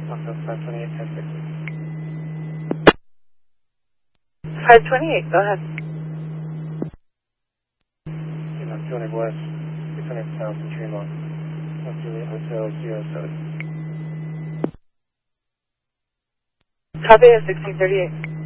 Southwest 528, 1060. 528, go ahead. 200 West, 600 South and Tremont. Juliet Hotel 07. Copy at 1638.